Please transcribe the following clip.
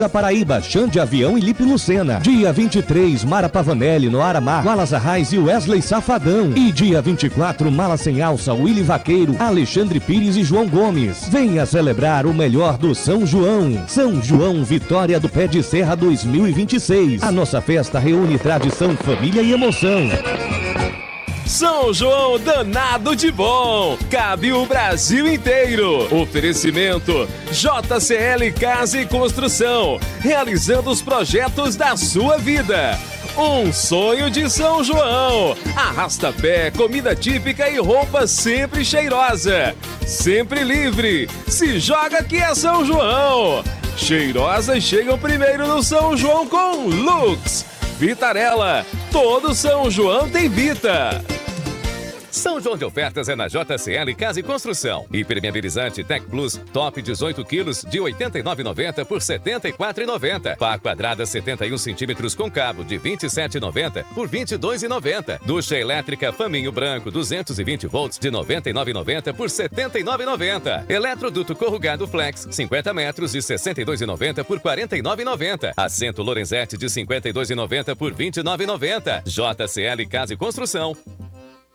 da Paraíba, Xande Avião e Lipe Lucena. Dia 23, Mara Pavanelli no Aramar, Wallace Arraes e Wesley Safadão. E dia 24, Mala Sem Alça, Willy Vaqueiro, Alexandre Pires e João Gomes. Venha celebrar o melhor do São João. São João Vitória do Pé de Serra 2026. A nossa festa reúne tradição, família e emoção. São João danado de bom, cabe o Brasil inteiro. Oferecimento JCL Casa e Construção, realizando os projetos da sua vida. Um sonho de São João. Arrasta-pé, comida típica e roupa sempre cheirosa. Sempre livre. Se joga que é São João. Cheirosas chegam primeiro no São João com Lux. Vitarella, todo São João tem Vita. São João de ofertas é na JCL Casa e Construção. Hipermeabilizante Tech Plus Top 18 quilos de R$ 89,90 por R$ 74,90. Pá quadrada 71 centímetros com cabo de R$ 27,90 por R$ 22,90. Ducha elétrica Faminho Branco 220 volts de R$ 99,90 por R$ 79,90. Eletroduto corrugado Flex 50 metros de R$ 62,90 por R$ 49,90. Assento Lorenzetti de R$ 52,90 por R$ 29,90. JCL Casa e Construção.